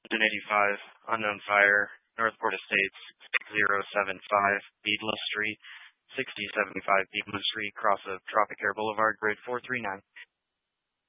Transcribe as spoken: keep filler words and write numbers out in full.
Engine eighty-five, unknown fire, Northport Estates, six zero seven five, Beadle Street, sixty seventy-five Beadle Street, cross of Tropicare Boulevard, grid four three nine.